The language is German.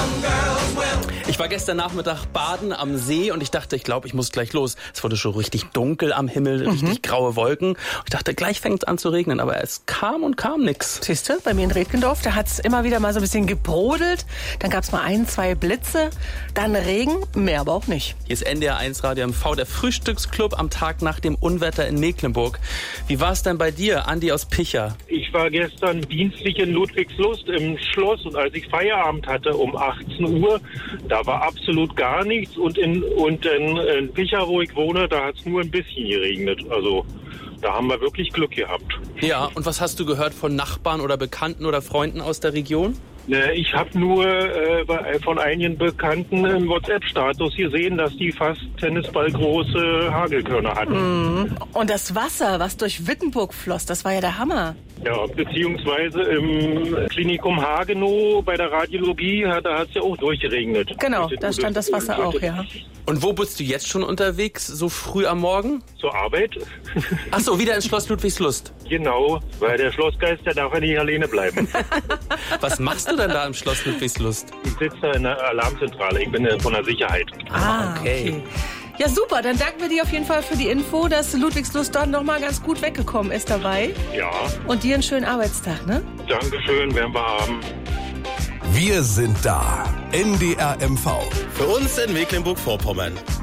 Ich war gestern Nachmittag baden am See und ich dachte, ich glaube, ich muss gleich los. Es wurde schon richtig dunkel am Himmel, richtig graue Wolken. Und ich dachte, gleich fängt es an zu regnen, aber es kam und kam nix. Siehst du, bei mir in Redgendorf, da hat es immer wieder mal so ein bisschen gebrodelt. Dann gab es mal 1, 2 Blitze, dann Regen, mehr aber auch nicht. Hier ist NDR 1 Radio MV, der Frühstücksclub am Tag nach dem Unwetter in Mecklenburg. Wie war es denn bei dir, Andi aus Picha? Ich war gestern dienstlich in Ludwigslust im Schloss und als ich Feierabend hatte um 18 Uhr, da war absolut gar nichts und in Picha, wo ich wohne, da hat es nur ein bisschen geregnet. Also da haben wir wirklich Glück gehabt. Ja, und was hast du gehört von Nachbarn oder Bekannten oder Freunden aus der Region? Ich habe nur von einigen Bekannten im WhatsApp-Status gesehen, dass die fast tennisballgroße Hagelkörner hatten. Und das Wasser, was durch Wittenburg floss, das war ja der Hammer. Ja, beziehungsweise im Klinikum Hagenow bei der Radiologie, da hat es ja auch durchgeregnet. Genau, da stand das Wasser auch, ja. Und wo bist du jetzt schon unterwegs, so früh am Morgen? Zur Arbeit? Ach so, wieder ins Schloss Ludwigslust. Genau, weil der Schlossgeist, der darf ja nicht alleine bleiben. Was machst du denn da im Schloss Ludwigslust? Ich sitze da in der Alarmzentrale, ich bin von der Sicherheit. Okay. Ja, super, dann danken wir dir auf jeden Fall für die Info, dass Ludwigslust dort nochmal ganz gut weggekommen ist dabei. Ja. Und dir einen schönen Arbeitstag, ne? Dankeschön, werden wir haben. Wir sind da. NDR MV. Für uns in Mecklenburg-Vorpommern.